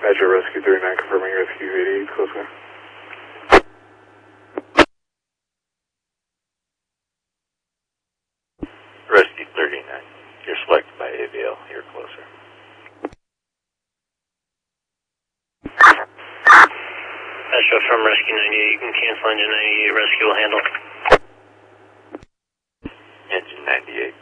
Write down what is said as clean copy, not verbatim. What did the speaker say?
Metro Rescue 39 confirming Rescue 88, closer. Rescue 39, you're selected by AVL, you're closer. Metro from Rescue 98, you can cancel engine 98, Rescue will handle. Engine 98,